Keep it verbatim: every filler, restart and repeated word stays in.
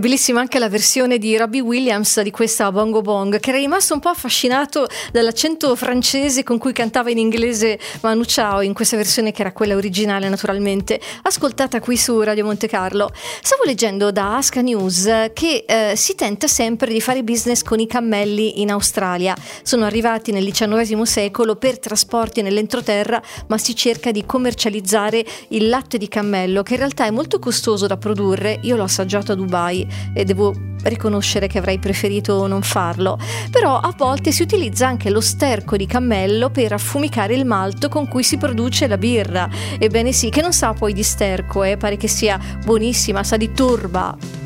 Bellissima anche la versione di Robbie Williams di questa Bongo Bong, che era rimasto un po' affascinato dall'accento francese con cui cantava in inglese Manu Chao in questa versione, che era quella originale naturalmente, ascoltata qui su Radio Monte Carlo. Stavo leggendo da Aska News che eh, si tenta sempre di fare business con i cammelli in Australia. Sono arrivati nel diciannovesimo secolo per trasporti nell'entroterra, ma si cerca di commercializzare il latte di cammello, che in realtà è molto costoso da produrre. Io l'ho assaggiato a Dubai e devo riconoscere che avrei preferito non farlo, però a volte si utilizza anche lo sterco di cammello per affumicare il malto con cui si produce la birra. Ebbene sì, che non sa poi di sterco, eh? Pare che sia buonissima, sa di turba.